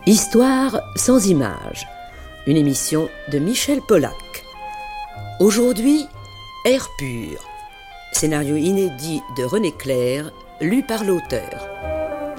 Histoire sans images, une émission de Michel Polac. Aujourd'hui, Air pur, scénario inédit de René Clair, lu par l'auteur.